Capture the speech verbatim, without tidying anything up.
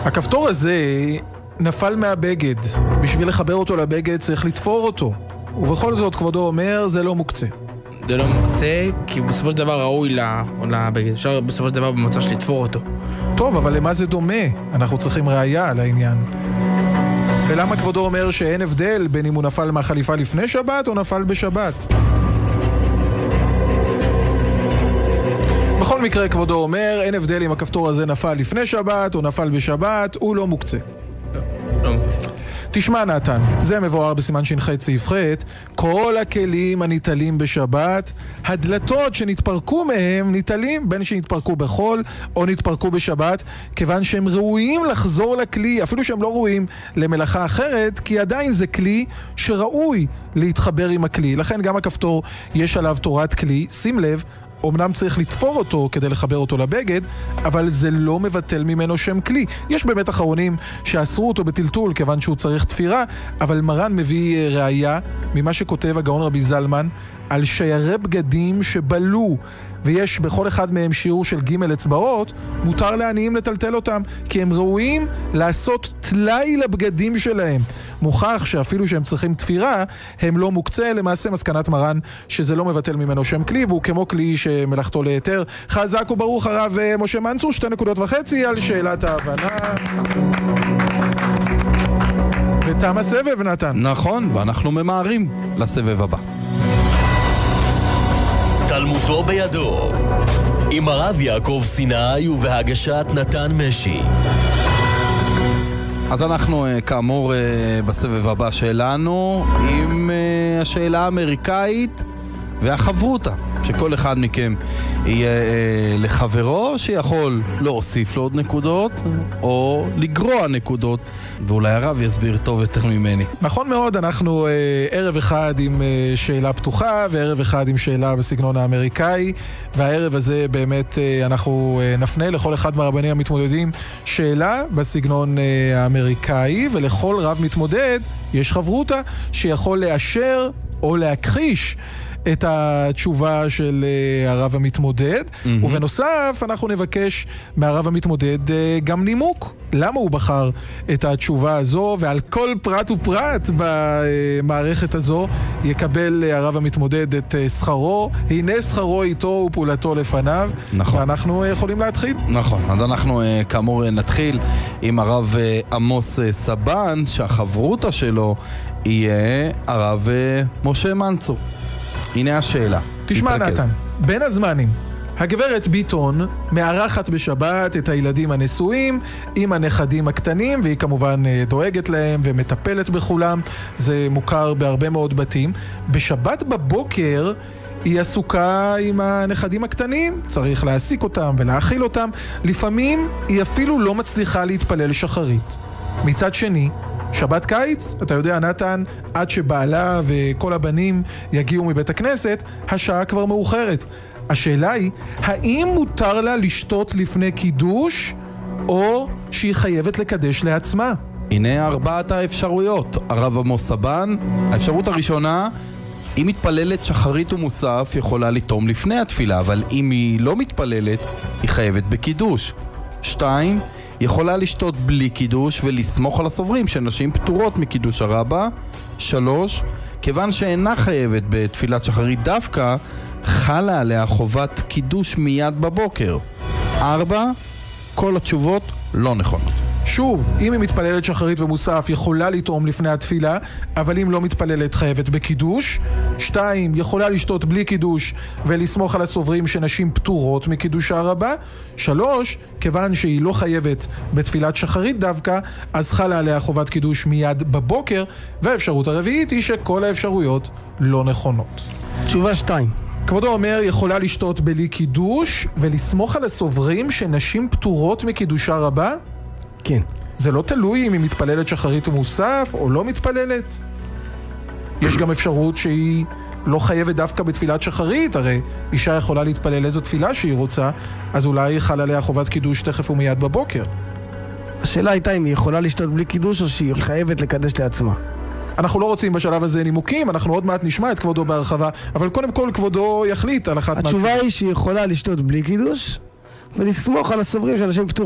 הכפתור הזה נפל מהבגד. בשביל לחבר אותו לבגד צריך לתפור אותו. ובכל זאת כבודו אומר זה לא מוקצה. זה לא מוקצה כי הוא בסופו של דבר ראוי לבגד. אפשר בסופו של דבר במצב של לתפור אותו. טוב, אבל למה זה דומה? אנחנו צריכים ראייה על העניין. ולמה כבודו אומר שאין הבדל בין אם הוא נפל מהחליפה לפני שבת או נפל בשבת? בכל מקרה כבודו אומר אין הבדל אם הכפתור הזה נפל לפני שבת או נפל בשבת, הוא לא מוקצה. לא, לא מוקצה. תשמע נתן, זה מבואר בסימן שנחי צעיף ח', כל הכלים הניטלים בשבת, הדלתות שנתפרקו מהם ניטלים, בין שנתפרקו בחול או נתפרקו בשבת, כיוון שהם ראויים לחזור לכלי, אפילו שהם לא ראויים למלאכה אחרת, כי עדיין זה כלי שראוי להתחבר עם הכלי. לכן גם הכפתור יש עליו תורת כלי, שים לב, אמנם צריך לתפור אותו כדי לחבר אותו לבגד, אבל זה לא מבטל ממנו שם כלי. יש באמת אחרונים שאסרו אותו בטלטול כיוון שהוא צריך תפירה, אבל מרן מביא ראיה ממה שכותב הגאון רבי זלמן על שיירי בגדים שבלו, ויש בכל אחד מהם שיעור של ג' אצבעות, מותר לעניים לטלטל אותם, כי הם ראויים לעשות תלאי לבגדים שלהם. מוכח שאפילו שהם צריכים תפירה, הם לא מוקצה. למעשה מסקנת מרן שזה לא מבטל ממנו שם כלי, והוא כמו כלי שמלאכתו להיתר. חזק וברוך הרב משה מנצור, שתי נקודות וחצי על שאלת ההבנה. ותם הסבב נתן. נכון, ואנחנו ממהרים לסבב הבא. תלמודו בידו עם הרב יעקב סיני ובהגשת נתן משי. אז אנחנו כאמור בסבב הבא שלנו עם השאלה האמריקאית והחברותה, שכל אחד מכם יהיה לחברו שיכול להוסיף לו עוד נקודות או לגרוע נקודות, ואולי הרב יסביר טוב יותר ממני. נכון מאוד, אנחנו אה, ערב אחד עם אה, שאלה פתוחה וערב אחד עם שאלה בסגנון האמריקאי, והערב הזה באמת אה, אנחנו אה, נפנה לכל אחד מהרבנים המתמודדים שאלה בסגנון אה, האמריקאי, ולכל רב מתמודד יש חברותה שיכול לאשר או להכחיש את התשובה של uh, הרב המתמודד, mm-hmm. ובנוסף אנחנו נבקש מהרב המתמודד uh, גם נימוק למה הוא בחר את התשובה הזו, ועל כל פרט ופרט במערכת הזו יקבל uh, הרב המתמודד את uh, שכרו. הנה שכרו איתו ופעולתו לפניו. נכון. ואנחנו uh, יכולים להתחיל. נכון, אז אנחנו uh, כאמור נתחיל עם הרב uh, עמוס uh, סבן, שהחברותה שלו יהיה הרב uh, משה מנצור. הנה השאלה. תשמע נתן, בין הזמנים, הגברת ביטון מארחת בשבת את הילדים הנשואים עם הנכדים הקטנים, והיא כמובן דואגת להם ומטפלת בכולם, זה מוכר בהרבה מאוד בתים. בשבת בבוקר היא עסוקה עם הנכדים הקטנים, צריך להעסיק אותם ולהאכיל אותם, לפעמים היא אפילו לא מצליחה להתפלל שחרית. מצד שני, שבת קיץ, אתה יודע נתן, עד שבעלה וכל הבנים יגיעו מבית הכנסת, השעה כבר מאוחרת. השאלה היא, האם מותר לה לשתות לפני קידוש, או שהיא חייבת לקדש לעצמה? הנה ארבעת האפשרויות. הרב עמוס סבן, האפשרות הראשונה, אם מתפללת שחרית ומוסף יכולה לטום לפני התפילה, אבל אם היא לא מתפללת, היא חייבת בקידוש. שתיים, יכולה לשתות בלי קידוש ולסמוך על הסוברים שנשים פטורות מקידוש הרבה. שלוש, כיוון שאינה חייבת בתפילת שחרית דווקא, חלה עליה חובת קידוש מיד בבוקר. ארבע, כל התשובות לא נכונות. שוב, אם היא מתפללת שחרית ומוסף יכולה לטעום לפני התפילה, אבל אם לא מתפללת חייבת בקידוש. שתיים, יכולה לשתות בלי קידוש ולסמוך על הסוברים שנשים פטורות מקידוש הרבה. שלוש, כיוון שהיא לא חייבת בתפילת שחרית דווקא, אז חלה עליה חובת קידוש מיד בבוקר. והאפשרות הרביעית היא שכל האפשרויות לא נכונות. תשובה שתיים. כבודו אומר יכולה לשתות בלי קידוש ולסמוך על הסוברים שנשים פטורות מקידושה רבה? כן. זה לא תלוי אם היא מתפללת שחרית ומוסף או לא מתפללת. יש גם אפשרות שהיא לא חייבת דווקא בתפילת שחרית, הרי אישה יכולה להתפלל איזו תפילה שהיא רוצה, אז אולי חל עליה חובת קידוש תכף ומיד בבוקר. השאלה הייתה אם היא יכולה לשתות בלי קידוש או שהיא חייבת לקדש לעצמה. אנחנו לא רוצים בשלב הזה נימוקים, אנחנו עוד מעט נשמע את כבודו בהרחבה, אבל קודם כל כבודו יחליט על אחת מהתשובה. התשובה היא שהיא יכולה לשתות בלי קידוש ולסמוך על הסוברים שאנשים פטורים